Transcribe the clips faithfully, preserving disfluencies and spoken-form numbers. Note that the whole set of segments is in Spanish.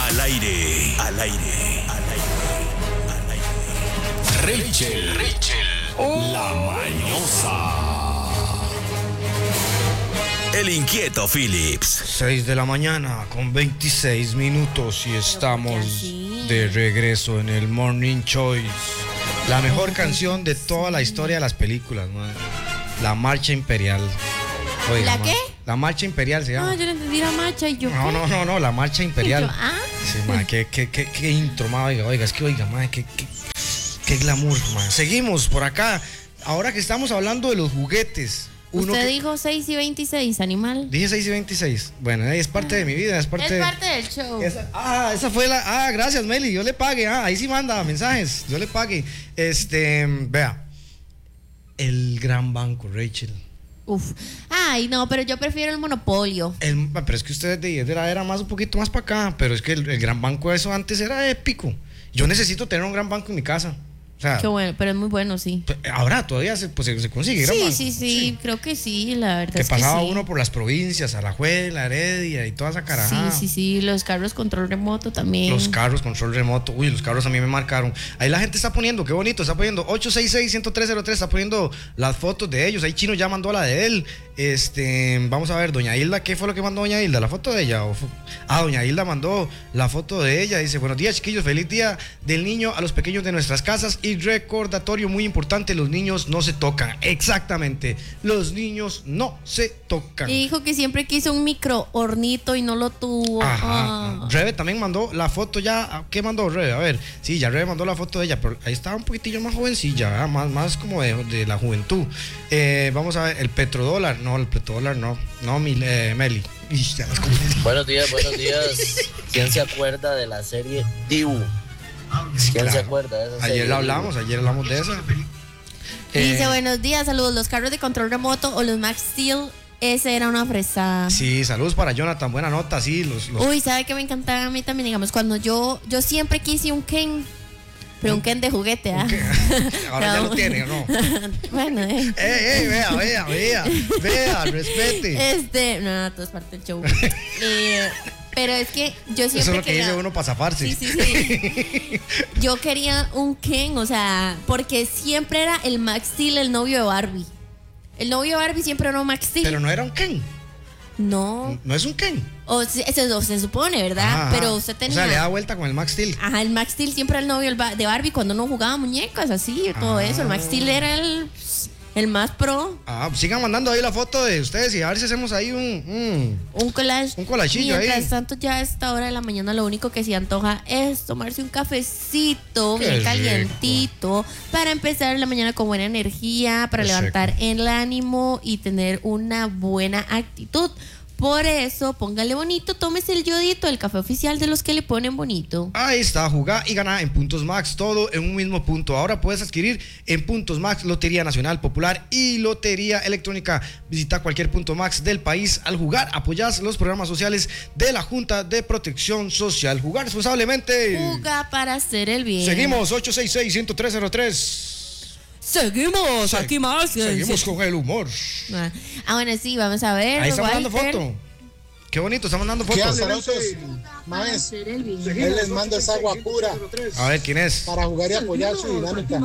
Al aire, al aire, al aire, al aire. Rachel, Rachel, oh. La mañosa. El inquieto Phillips. seis de la mañana con veintiséis minutos y estamos de regreso en el Morning Choice. La mejor canción de toda la historia de las películas, man. La Marcha Imperial. Oiga, ¿La man, qué? La Marcha Imperial se llama. Ah, yo no entendí la marcha y yo. No, ¿qué? no, no, no, la Marcha Imperial. Yo, ¿ah? Sí, man, qué, qué, qué, qué intro, man, oiga, oiga, es que oiga, man, qué, qué, qué glamour, man. Seguimos por acá. Ahora que estamos hablando de los juguetes. Uno Usted que... dijo seis y veintiséis, animal. Dije seis y veintiséis. Bueno, es parte de mi vida, es parte Es de... parte del show. Esa, ah, esa fue la... Ah, gracias, Meli, yo le pague. Ah, ahí sí manda mensajes, yo le pague. Este, vea. El gran banco, Rachel. Uf. Ay, no, pero yo prefiero el monopolio. El, pero es que ustedes de, de la era más un poquito más para acá. Pero es que el, el gran banco, eso antes era épico. Yo necesito tener un gran banco en mi casa. O sea, Qué bueno, pero es muy bueno, sí. ahora todavía se, pues, se consigue gran Sí, banco. sí, sí, sí, creo que sí, la verdad Que es pasaba que sí. uno por las provincias, Alajuela, Heredia y toda esa carajada. Sí, sí, sí, los carros control remoto también. Los carros, control remoto. Uy, los carros a mí me marcaron. Ahí la gente está poniendo, qué bonito, está poniendo ocho seis seis, uno tres cero tres, está poniendo las fotos de ellos. Ahí Chino ya mandó la de él. Este, vamos a ver, doña Hilda, ¿qué fue lo que mandó doña Hilda? ¿La foto de ella? ¿O fue? Ah, doña Hilda mandó la foto de ella. Dice, buenos días, chiquillos, feliz día del niño a los pequeños de nuestras casas. Y recordatorio muy importante, los niños no se tocan. Exactamente, los niños no se tocan. Y dijo que siempre quiso un micro hornito y no lo tuvo. Ajá. Ah. Rebe también mandó la foto ya. ¿Qué mandó Rebe? A ver, sí, ya Rebe mandó la foto de ella, pero ahí estaba un poquitillo más jovencilla, ¿verdad? más, más como de, de la juventud. Eh, vamos a ver, el petrodólar. No, el petrodólar no. No, mi, eh, Meli. Ish, ya las confundí. Buenos días, buenos días. ¿Quién se acuerda de la serie Dibu? Sí, ¿Quién claro. se acuerda de esa serie? Ayer la hablamos, ayer hablamos de esa. Dice, Eh, buenos días, saludos, los carros de control remoto o los Max Steel, esa era una fresada. Sí, saludos para Jonathan, buena nota, sí. Los, los... Uy, ¿sabe qué me encantaba a mí también? Digamos, cuando yo, yo siempre quise un Ken, pero un Ken de juguete, ¿ah? ¿Qué? Ahora ya lo tiene, ¿o no? Bueno, eh. ¡Ey, ey, vea, vea, vea! Vea, respete. Este, no, no, todo es parte del show. eh, pero es que yo siempre Eso es lo que quería... dice uno para zafarse. Sí, sí, sí. Yo quería un Ken, o sea, porque siempre era el Max Steel, el novio de Barbie. El novio de Barbie siempre era un Max Steel. Pero no era un Ken. No. No es un Ken. O se, se, se supone, ¿verdad? Ajá, Pero ajá. usted tenía... O sea, le da vuelta con el Max Steel. Ajá, el Max Steel siempre era el novio de Barbie cuando no jugaba muñecas, así, todo Ah. eso. El Max Steel era el, el más pro. Ah, pues sigan mandando ahí la foto de ustedes y a ver si hacemos ahí un... un... Un collage. Un collagillo ahí. Mientras tanto, ya a esta hora de la mañana lo único que se antoja es tomarse un cafecito Qué bien rico. calientito para empezar la mañana con buena energía, para Qué levantar seco. el ánimo y tener una buena actitud. Por eso, póngale bonito, tómese el yodito, el café oficial de los que le ponen bonito. Ahí está, jugar y ganar en Puntos Max, todo en un mismo punto. Ahora puedes adquirir en Puntos Max Lotería Nacional Popular y Lotería Electrónica. Visita cualquier Punto Max del país. Al jugar, apoyas los programas sociales de la Junta de Protección Social. Jugar responsablemente. Juga para hacer el bien. Seguimos, ocho seis seis, uno tres cero tres. Seguimos, Se- aquí más. Seguimos con el humor. Ah, bueno, sí, vamos a ver. Ahí está mandando Walter. foto. Qué bonito, está mandando ¿Qué fotos. azarosos, maes? Él les manda esa agua pura A ver, ¿quién es? para jugar y apoyar su dinámica.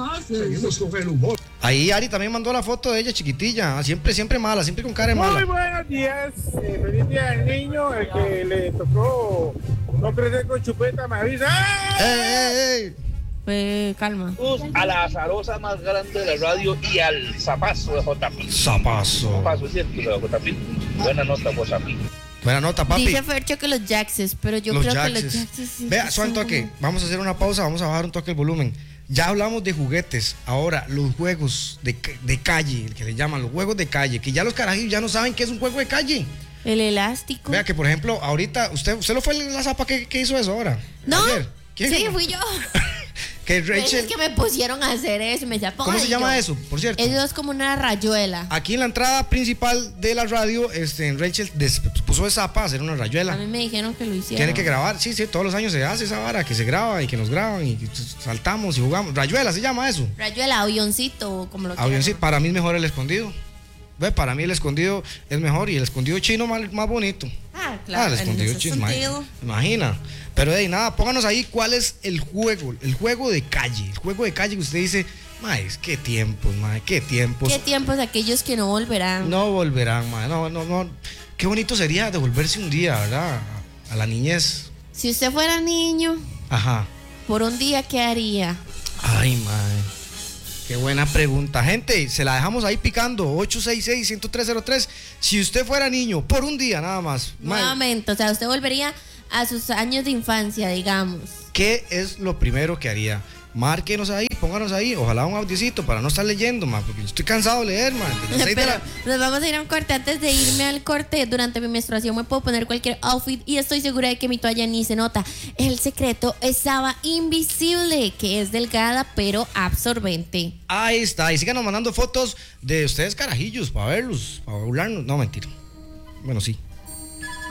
Ahí Ari también mandó la foto de ella, chiquitilla. Siempre, siempre mala, siempre con cara de Muy mala. buenos días, eh, feliz día del niño, el que le tocó no crecer con chupeta me avisa. ¡Ah! ¡Ey, ey, ey! Eh, calma. A la azarosa más grande de la radio y al zapazo de J P. Zapazo. Zapazo, es cierto, de J P. Buena nota, J P. Buena nota, papi. Dice Fercho que los Jaxes, pero yo Los creo Jaxes. que los Jaxes sí Vea, son suave un toque. Vamos a hacer una pausa, vamos a bajar un toque el volumen. Ya hablamos de juguetes. Ahora, los juegos de, ca- de calle, el que le llaman los juegos de calle, que ya los carajillos ya no saben qué es un juego de calle. el elástico. Vea que, por ejemplo, ahorita, usted usted lo fue la zapa que, que hizo eso ahora. No, Ayer. ¿Quién? sí, fui yo. Que Pues Rachel. es que me pusieron a hacer eso y me decía, ¿Cómo se llama eso, por cierto? Eso es como una rayuela. Aquí en la entrada principal de la radio, este, Rachel des- puso de zapa a hacer una A rayuela. mí me dijeron que lo hicieron. Tiene que grabar, sí, sí, todos los años se hace esa vara, que se graba y que nos graban y que saltamos y jugamos. Rayuela se llama eso. Rayuela, avioncito, como lo Avioncito, quieran. para mí es mejor el escondido. Ve, para mí el escondido es mejor y el escondido chino más, más bonito. Ah, Ah, claro. el escondido en ese chino. sentido. Imagina. Pero hey, nada, pónganos ahí cuál es el juego, el juego de calle. El juego de calle que usted dice, mae, qué tiempos, mae, qué tiempos. ¿Qué tiempos aquellos que no volverán? No volverán, mae. No, no, no. Qué bonito sería devolverse un día, ¿verdad? A la niñez. Si usted fuera niño, Ajá. por un día, ¿qué haría? Ay, mae. Qué buena pregunta. Gente, se la dejamos ahí picando. ocho seis seis, uno cero tres cero tres. Si usted fuera niño, por un día nada más. mae, Nuevamente, o sea, usted volvería a sus años de infancia, digamos. ¿qué es lo primero que haría? Márquenos ahí, pónganos ahí. Ojalá un audiocito para no estar leyendo, man, porque yo estoy cansado de leer, man. Desde las seis de Pero la- nos vamos a ir a un corte. Antes de irme al corte, durante mi menstruación me puedo poner cualquier outfit y estoy segura de que mi toalla ni se nota. El secreto es Saba Invisible, que es delgada pero absorbente. Ahí está. Y síganos mandando fotos de ustedes carajillos para verlos, para burlarnos. No, mentira. Bueno, sí.